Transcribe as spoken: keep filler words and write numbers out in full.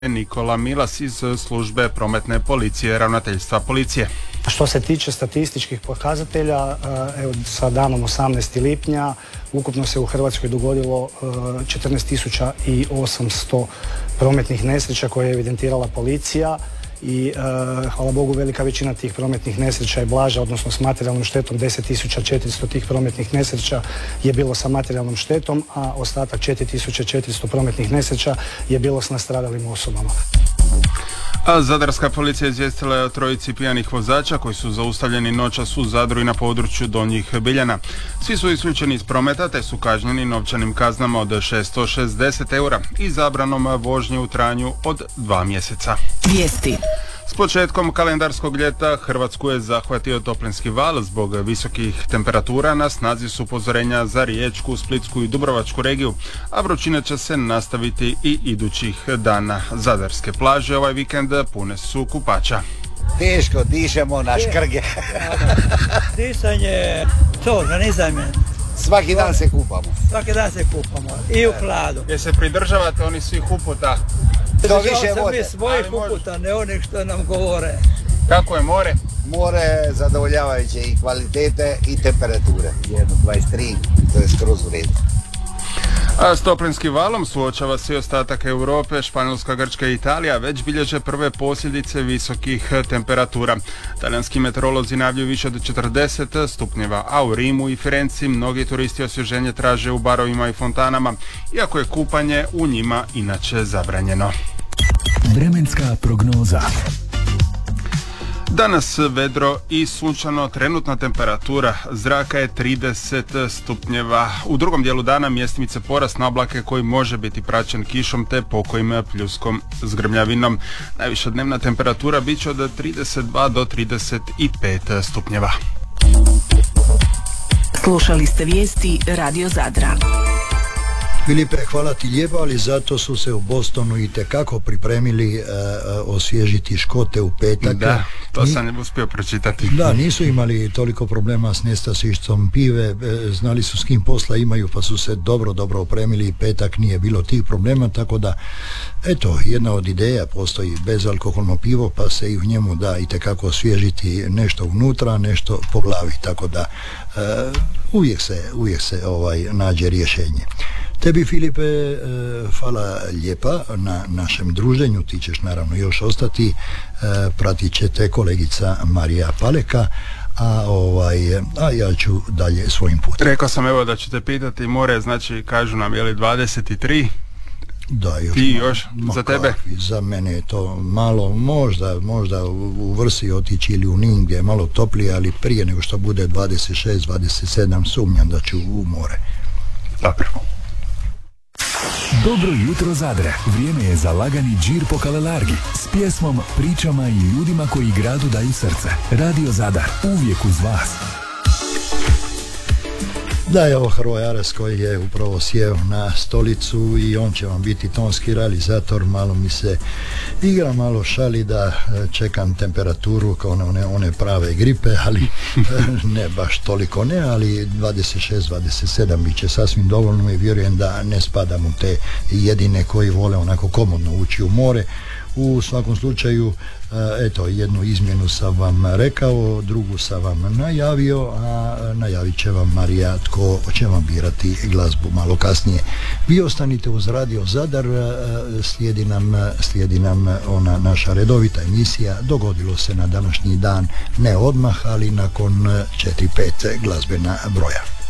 Nikola Milas iz službe prometne policije, ravnateljstva policije. Što se tiče statističkih pokazatelja, evo, sa danom osamnaesti lipnja ukupno se u Hrvatskoj dogodilo četrnaest tisuća osamsto prometnih nesreća koje je evidentirala policija i hvala Bogu velika većina tih prometnih nesreća je blaža, odnosno s materijalnom štetom. Deset tisuća četiristo tih prometnih nesreća je bilo sa materijalnom štetom, a ostatak četiri tisuće četiristo prometnih nesreća je bilo s nastradalim osobama. A Zadarska policija izvijestila je o trojici pijanih vozača koji su zaustavljeni noćas u Zadru i na području Donjih Biljana. Svi su isključeni iz prometa te su kažnjeni novčanim kaznama od šesto šezdeset eura i zabranom vožnje u trajanju od dva mjeseca. Vijesti. S početkom kalendarskog ljeta Hrvatsku je zahvatio toplinski val. Zbog visokih temperatura na snazi su upozorenja za Riječku, Splitsku i Dubrovačku regiju, a vrućina će se nastaviti i idućih dana. Zadarske plaže ovaj vikend pune su kupača. Teško dišemo na škrge. Disanje, to, organizajme. Svaki dan se kupamo. Svaki dan se kupamo. I u hladu. Jer se pridržavate oni svih uputa? To više sam vode. mi svojih uputa, ne onih što nam govore. Kako je more? More zadovoljavajuće i kvalitete i temperature. jedno dvadeset tri, to je skroz u redu. A s toplinskim valom suočava se i ostatak Europe. Španjolska, Grčka i Italija već bilježe prve posljedice visokih temperatura. Talijanski meteorolozi najavljuju više od četrdeset stupnjeva, a u Rimu i Firenci mnogi turisti osvježenje traže u barovima i fontanama, iako je kupanje u njima inače zabranjeno. Vremenska prognoza. Danas vedro i sunčano, trenutna temperatura zraka je trideset stupnjeva. U drugom dijelu dana mjestimice porast na oblake koji može biti praćen kišom te pokojim pljuskom s grmljavinom. Najviša dnevna temperatura bit će od trideset dva do trideset pet stupnjeva. Slušali ste vijesti Radio Zadra. Filipe, hvala ti lijepo, ali zato su se u Bostonu i tekako pripremili uh, osvježiti Škote u petak. Da, to sam ne uspio pročitati. Da, nisu imali toliko problema s nestašištom pive, znali su s kim posla imaju, pa su se dobro, dobro opremili i petak nije bilo tih problema, tako da, eto, jedna od ideja postoji bezalkoholno pivo, pa se i u njemu da i tekako osvježiti nešto unutra, nešto po glavi, tako da uh, uvijek se, uvijek se ovaj, nađe rješenje. Tebi, Filipe, hvala lijepa na našem druženju, ti ćeš naravno još ostati, pratit će te kolegica Marija Paleka, a, ovaj, a ja ću dalje svojim putem. Rekao sam evo da ću te pitati, more, znači kažu nam je li dvadeset tri? Da, još, ti još, ma, za tebe? Kakvi, za mene je to malo, možda, možda u Vrsi otići ili u Nin gdje je malo toplije, ali prije nego što bude dvadeset šest dvadeset sedam sumnjam da ću u more. Dobro. Dobro jutro Zadre, vrijeme je za lagani džir po Kalelargi s pjesmom, pričama i ljudima koji gradu daju srce. Radio Zadar, uvijek uz vas. Da, je ovo Hrvoje Aras koji je upravo sjeo na stolicu i on će vam biti tonski realizator. Malo mi se igra, malo šali da čekam temperaturu kao one, one prave gripe, ali ne baš toliko ne, ali dvadeset šest dvadeset sedam bit će sasvim dovoljno i vjerujem da ne spadam u te jedine koji vole onako komodno ući u more. U svakom slučaju, eto, jednu izmjenu sam vam rekao, drugu sam vam najavio, a najavit će vam Marija tko će vam birati glazbu malo kasnije. Vi ostanite uz Radio Zadar, slijedi nam, slijedi nam ona naša redovita emisija. Dogodilo se na današnji dan, ne odmah, ali nakon četiri pet glazbena broja.